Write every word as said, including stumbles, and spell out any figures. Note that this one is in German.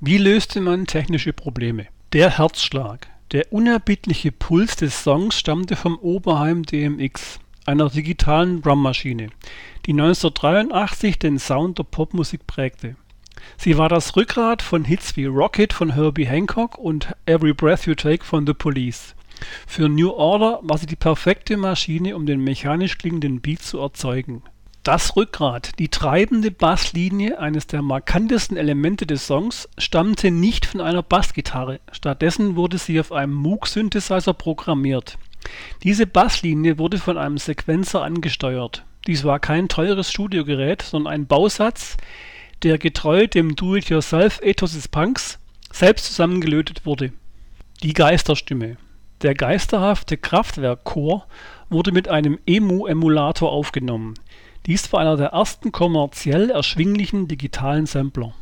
Wie löste man technische Probleme? Der Herzschlag. Der unerbittliche Puls des Songs stammte vom Oberheim D M X, einer digitalen Drummaschine, die neunzehnhundertdreiundachtzig den Sound der Popmusik prägte. Sie war das Rückgrat von Hits wie Rocket von Herbie Hancock und Every Breath You Take von The Police. Für New Order war sie die perfekte Maschine, um den mechanisch klingenden Beat zu erzeugen. Das Rückgrat, die treibende Basslinie, eines der markantesten Elemente des Songs, stammte nicht von einer Bassgitarre. Stattdessen wurde sie auf einem Moog-Synthesizer programmiert. Diese Basslinie wurde von einem Sequenzer angesteuert. Dies war kein teures Studiogerät, sondern ein Bausatz, der getreu dem Do-it-yourself-Ethos des Punks selbst zusammengelötet wurde. Die Geisterstimme. Der geisterhafte Kraftwerk-Chor wurde mit einem E M U-Emulator aufgenommen. Dies war einer der ersten kommerziell erschwinglichen digitalen Sampler.